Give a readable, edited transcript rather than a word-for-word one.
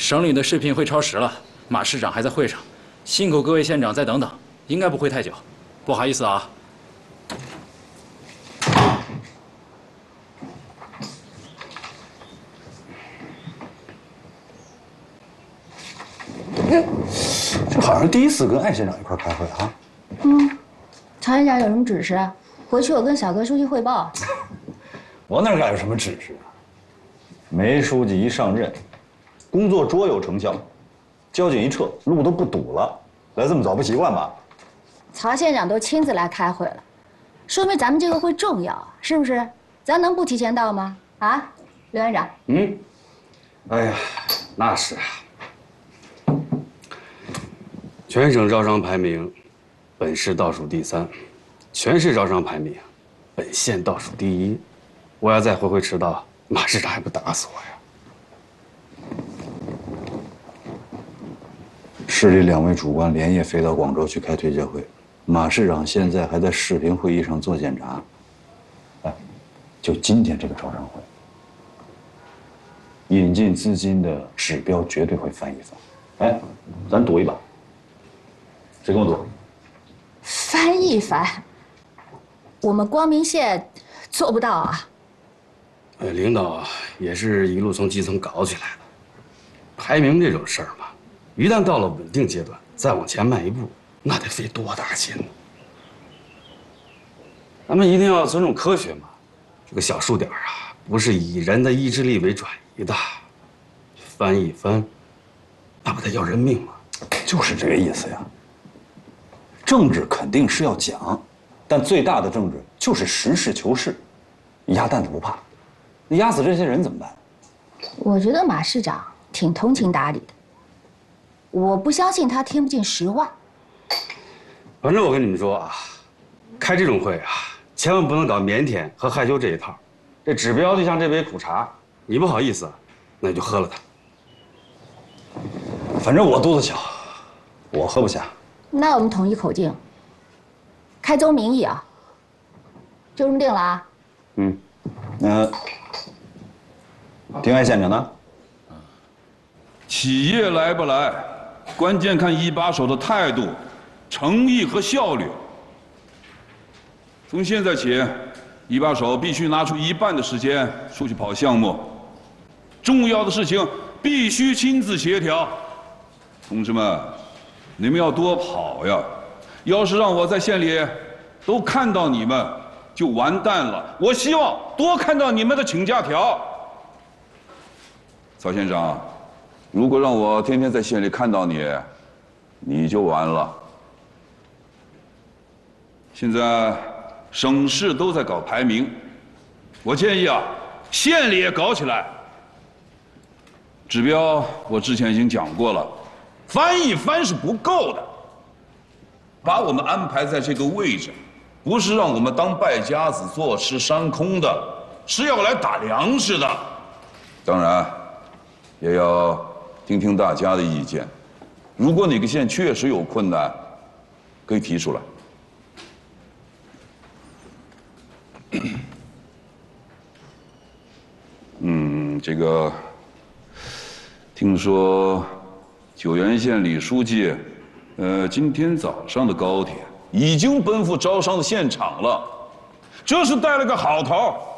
省里的视频会超时了，马市长还在会上，辛苦各位县长再等等，应该不会太久。不好意思啊。 这好像第一次跟艾县长一块开会啊。 曹县长有什么指示？回去我跟小哥书记汇报。 我哪敢有什么指示啊？梅书记一上任，工作卓有成效，交警一撤，路都不堵了。来这么早不习惯吧？ 曹县长都亲自来开会了，说明咱们这个会重要，是不是？咱能不提前到吗？啊，刘院长。 哎呀，那是啊。全省招商排名，本市倒数第3；全市招商排名，本县倒数第1。我要再回迟到，马市长还不打死我呀！ 市里2位主官连夜飞到广州去开推介会，马市长现在还在视频会议上做检查。哎，就今天这个招商会，引进资金的指标绝对会翻一番。哎，咱赌一把，谁跟我赌？ 翻一翻，我们光明县做不到啊。 领导也是一路从基层搞起来的。排名这种事儿嘛，一旦到了稳定阶段，再往前迈一步，那得费多大劲呢？咱们一定要尊重科学嘛。这个小数点啊，不是以人的意志力为转移的。翻一翻，那不得要人命吗？ 就是这个意思呀。政治肯定是要讲，但最大的政治就是实事求是，鸭蛋子不怕。你压死这些人怎么办？ 我觉得马市长挺通情达理的，我不相信他听不进实话。 反正我跟你们说啊，开这种会啊，千万不能搞腼腆和害羞这一套。这指标就像这杯苦茶，你不好意思，那你就喝了它。 反正我肚子小，我喝不下。 那我们统一口径，开宗明义啊，就这么定了啊。 丁爱县长呢？ 企业来不来，关键看一把手的态度、诚意和效率。从现在起，一把手必须拿出1半的时间出去跑项目，重要的事情必须亲自协调。同志们，你们要多跑呀！要是让我在县里都看到你们，就完蛋了。我希望多看到你们的请假条。曹县长，如果让我天天在县里看到你，你就完了。现在省市都在搞排名，我建议啊，县里也搞起来。指标我之前已经讲过了，翻一翻是不够的。把我们安排在这个位置，不是让我们当败家子坐吃山空的，是要来打粮食的。当然，也要听听大家的意见。如果哪个县确实有困难，可以提出来。这个听说九原县李书记，今天早上的高铁已经奔赴招商的现场了，这是带了个好头。